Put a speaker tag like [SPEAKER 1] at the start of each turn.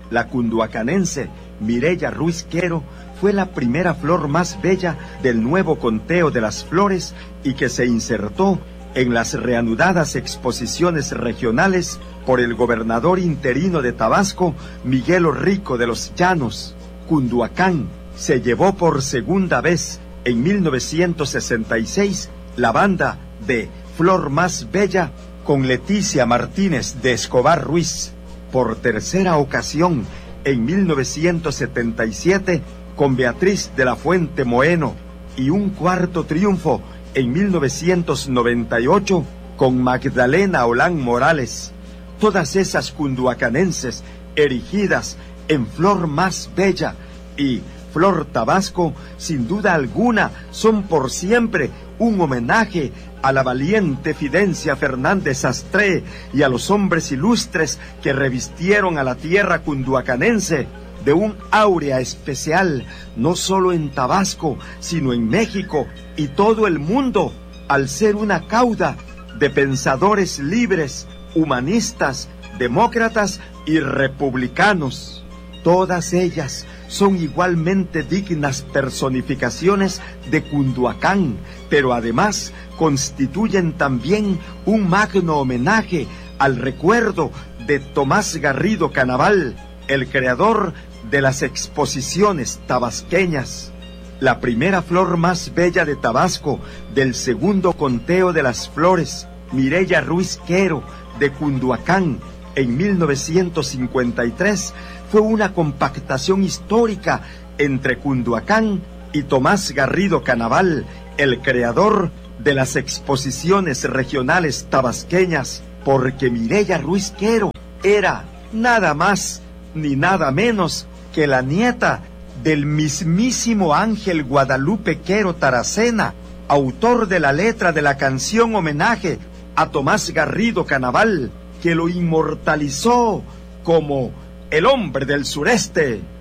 [SPEAKER 1] La cunduacanense Mireya Ruiz Quero fue la primera flor más bella del nuevo conteo de las flores y que se insertó en las reanudadas exposiciones regionales por el gobernador interino de Tabasco, Miguel Orrico de los Llanos. Cunduacán se llevó por segunda vez en 1966 la banda de Flor Más Bella con Leticia Martínez de Escobar Ruiz. Por tercera ocasión en 1977 con Beatriz de la Fuente Moeno y un cuarto triunfo en 1998 con Magdalena Olán Morales. Todas esas cunduacanenses erigidas en Flor Más Bella y Flor Tabasco, sin duda alguna, son por siempre un homenaje a la valiente Fidencia Fernández Astré y a los hombres ilustres que revistieron a la tierra cunduacanense de un áurea especial, no solo en Tabasco, sino en México y todo el mundo, al ser una cauda de pensadores libres, humanistas, demócratas y republicanos. Todas ellas son igualmente dignas personificaciones de Cunduacán, pero además constituyen también un magno homenaje al recuerdo de Tomás Garrido Canaval, el creador de las exposiciones tabasqueñas. La primera flor más bella de Tabasco del segundo conteo de las flores, Mireya Ruiz Quero de Cunduacán, en 1953, fue una compactación histórica entre Cunduacán y Tomás Garrido Canaval, el creador de las exposiciones regionales tabasqueñas, porque Mireya Ruiz Quero era nada más ni nada menos que la nieta del mismísimo Ángel Guadalupe Quero Taracena, autor de la letra de la canción homenaje a Tomás Garrido Canaval, que lo inmortalizó como el hombre del sureste.